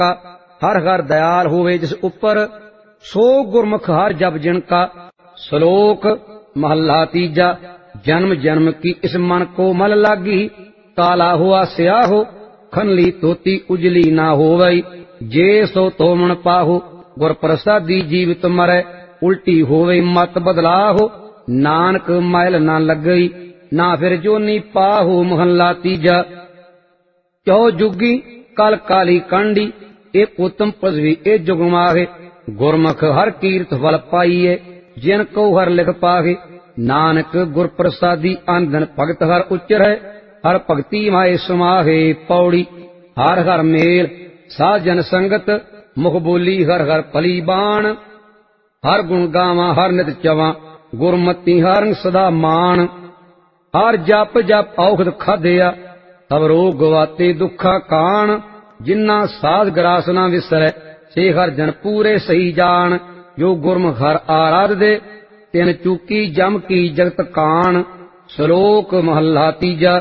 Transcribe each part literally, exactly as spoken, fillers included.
का। हर हर दयाल होवे जिस उपर, सो गुरमुख हर जप जिनका। श्लोक महला तीजा। जन्म जन्म की इस मन को मल लागी, काला हुआ स्याहो खनली तोती उजली ना होवई। जे सो तोमण पाहो, गुर प्रसादी जीवित मरै। उल्टी होवे मत बदलाहो, नानक मैल ना लगई। ना फिर जोनी पाहो महला तीजा। चौ जुगी कल काली कांडी, ए उत्तम पदवी ए जुग माहे। गुरमुख हर कीर्त फल पाइए, जिन को हर लिख पाहे। नानक गुर प्रसादी आंदन भगत हर उच्चरै। हर भगति माए समाहे पौड़ी। हर हर मेल साजन संगत, मुख बोली हर हर भली बाण। हर गुण गावा हर नित चवा, गुरमति हर सदा मान। हर जप जप औखद खादिया, तब रोग गवाते दुखा कान। जिन्ना साध ग्रास ना विसरै, से हर जन पूरे सही जान। जो गुरमुख हर आराध दे, तिन चूकी जम की जगत कान। श्लोक महला तीजा।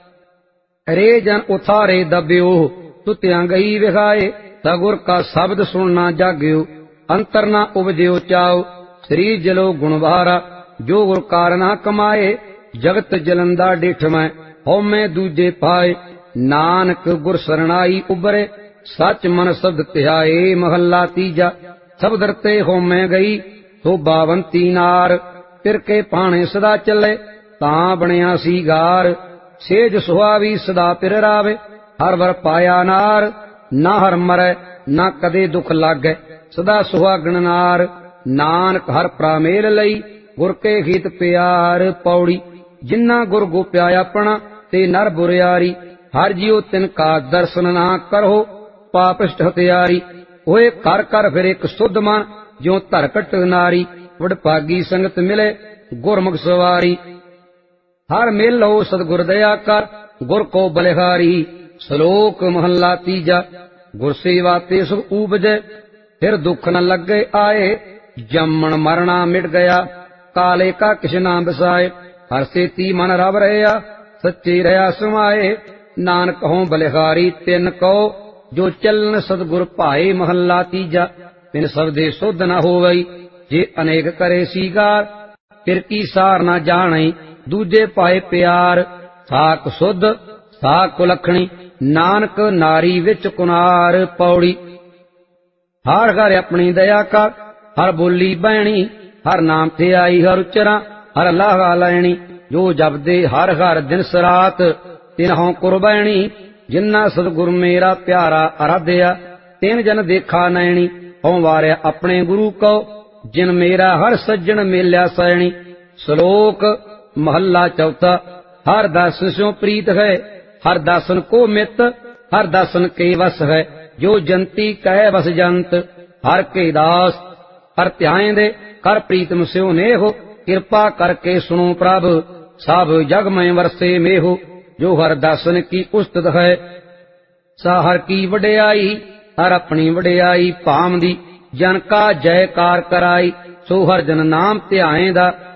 रे जन उथारे दब्यो, तुत्यां गई विखाए। सगुर का शब्द सुनना जाग्यो, अंतर ना उपजयो चाओ। शरीर जलो गुण बहारा, जो गुर कारना कमाए। जगत जलंदा डिठ मैं, हौमे दूजे पाए। नानक गुर सरणाई उबरे, सच मन शब्द ध्याए। महला तीजा। सब दरते हौमे गई, तो बावंती नार। तिरके पाणे सदा चले, तां बणिया सी गार। सेज सुहावी सदा पिर रावे, हर वर पाया नार। ना हर मरै ना कदे दुख लागै, सदा सुहागण नार। नानक हर प्रामेल लई, गुर के हित प्यार पौड़ी। जिन्ना गुर गोप्या अपना, ते नर बुरियारी। हर जियो तिनका दर्शन ना करो, पापिष्ट हत्यारी। होए कर कर फिर एक शुद्ध मन, ज्यों धरकट नारी। वडभागी संगत मिले, गुरमुख सवारी। हर मेल लो सतगुर दया कर, गुर को बलिहारी। श्लोक महला तीजा। गुर सेवा ते सुख उपजै, फिर दुख न लगे आए। जमन मरना मिट गया, काले का किस ना बसाए। हर सेती मन रव रहया, सच्चे रहा समाए। नानक हों बलिहारी तिन को, जो चलन सतगुर भाए। महला तीजा। तिन सबदे शुद्ध न होवई, जे अनेक करे सीगार। फिर की सार न जाने, दूजे पाए प्यार। साक शुद्ध साक कुलखणी, नानक नारी विच कुनार पौड़ी। हर हर अपनी दया कर, हर बोली बैणी। हर नाम ते आई हर उच्चरा, हर लाहा लैणी। जो जपदे हर हर दिन सरात, तिन्हों कुर्बैणी। जिन्ना सतगुर मेरा प्यारा आराध्या, तिन जन देखा नैणी। हों वारिया अपने गुरु को, जिन मेरा हर सज्जन मेल्या सैणी। श्लोक महला चौथा। हर दासन स्यों प्रीत है, हर दासन को मित। हर दासन के वस है, जो जंती कह बस जंत। हर के दास हर ध्यान दे, कर प्रीतम स्यों नेहो। कृपा करके सुनो प्रभ, सब जग में वरसे मेहो। जो हर दासन की उस्तत है, सा हर की वडियाई। हर अपनी वडियाई भाम दी, जन का जयकार कराई। सो हर जन नाम ध्याएं दा,